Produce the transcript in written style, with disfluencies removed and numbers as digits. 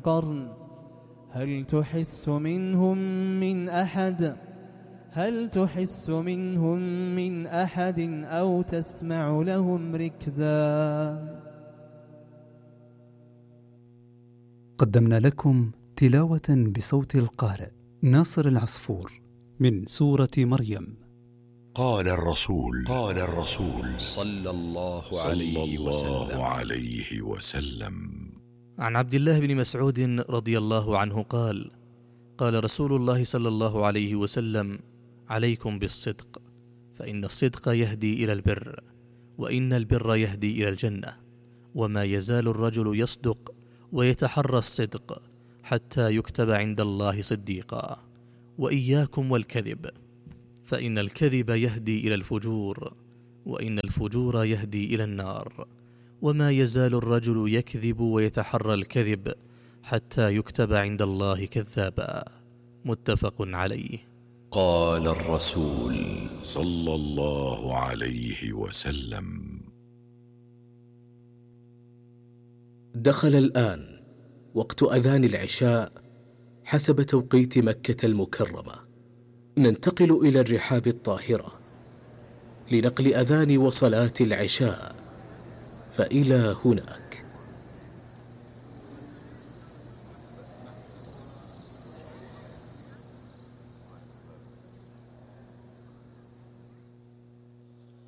قرن هل تحس منهم من أحد أو تسمع لهم ركزا. قدمنا لكم تلاوة بصوت القارئ ناصر العصفور من سورة مريم. قال الرسول صلى الله عليه وسلم عن عبد الله بن مسعود رضي الله عنه قال: قال رسول الله صلى الله عليه وسلم: عليكم بالصدق، فإن الصدق يهدي إلى البر، وإن البر يهدي إلى الجنة، وما يزال الرجل يصدق ويتحرى الصدق حتى يكتب عند الله صديقا. وإياكم والكذب، فإن الكذب يهدي إلى الفجور، وإن الفجور يهدي إلى النار، وما يزال الرجل يكذب ويتحرى الكذب حتى يكتب عند الله كذابا. متفق عليه. قال الرسول صلى الله عليه وسلم: دخل الآن وقت أذان العشاء حسب توقيت مكة المكرمة. ننتقل إلى الرحاب الطاهرة لنقل أذان وصلاة العشاء، فإلى هناك.